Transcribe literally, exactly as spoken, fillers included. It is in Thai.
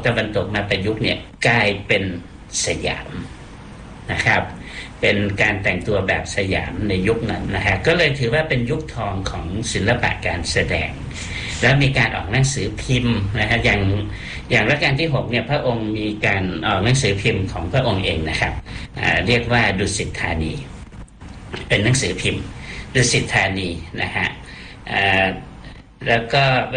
ตะวันตกมาประยุกต์เนี่ยกลายเป็นสยามนะครับเป็นการแต่งตัวแบบสยามในยุคนั้นนะฮะก็เลยถือว่าเป็นยุคทองของศิลปะการแสดงแล้วมีการออกหนังสือพิมพ์นะฮะอย่างอย่างรัชกาลที่หกเนี่ยพระองค์มีการออกหนังสือพิมพ์ของพระองค์เองนะครับเรียกว่าดุสิตธานีเป็นหนังสือพิมพ์ดุสิตธานีนะฮะแล้วก็